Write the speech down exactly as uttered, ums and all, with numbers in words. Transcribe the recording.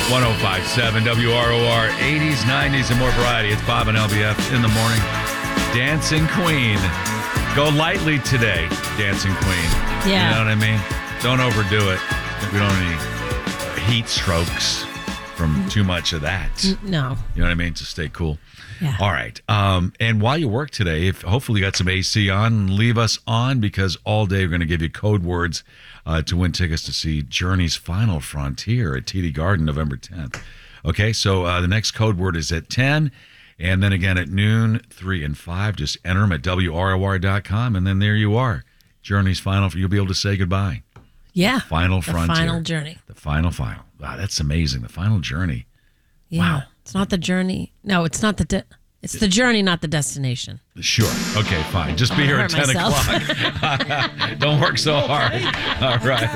one oh five point seven W R O R, eighties, nineties, and more variety. It's Bob and L B F in the morning. Dancing Queen. Go lightly today, Dancing Queen. Yeah. You know what I mean? Don't overdo it. We don't need heat strokes from too much of that. No. You know what I mean? To stay cool. Yeah. All right. Um, and while you work today, if hopefully you got some A C on, leave us on because all day we're going to give you code words uh, to win tickets to see Journey's Final Frontier at T D Garden November tenth. Okay, so uh, the next code word is at ten, and then again at noon, three, and five. Just enter them at W R O R dot com, and then there you are. Journey's Final, you'll be able to say goodbye. Yeah. Final the Frontier. final journey. The final, final. Wow, that's amazing. The final journey. Yeah. Wow. It's not the journey. No, it's not the... De- it's the journey, not the destination. Sure. Okay, fine. Just be here at hurt ten myself. o'clock. Don't work so hard. All right.